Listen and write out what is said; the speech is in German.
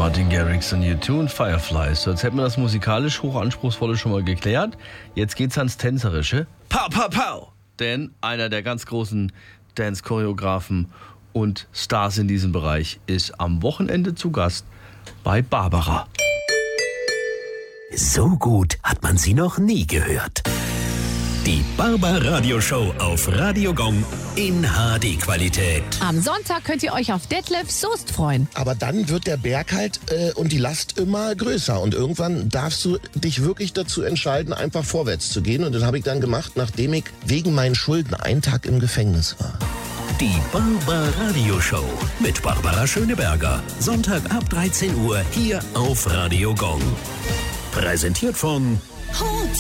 Martin Garrix und U2 und Fireflies. So, jetzt hätten wir das musikalisch hochanspruchsvolle schon mal geklärt. Jetzt geht's ans Tänzerische. Pow, pow, pow! Denn einer der ganz großen Dance-Choreografen und Stars in diesem Bereich ist am Wochenende zu Gast bei Barbara. So gut hat man sie noch nie gehört. Die Barbara-Radio-Show auf Radio Gong in HD-Qualität. Am Sonntag könnt ihr euch auf Detlef Soest freuen. Aber dann wird der Berg halt und die Last immer größer. Und irgendwann darfst du dich wirklich dazu entscheiden, einfach vorwärts zu gehen. Und das habe ich dann gemacht, nachdem ich wegen meinen Schulden einen Tag im Gefängnis war. Die Barbara-Radio-Show mit Barbara Schöneberger. Sonntag ab 13 Uhr hier auf Radio Gong. Präsentiert von